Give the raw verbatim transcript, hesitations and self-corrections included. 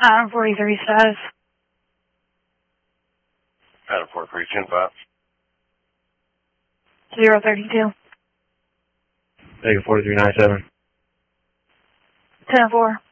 Adam forty-three status. Adam forty-three, ten five. zero thirty-two. Vega forty-three ninety-seven. ten four.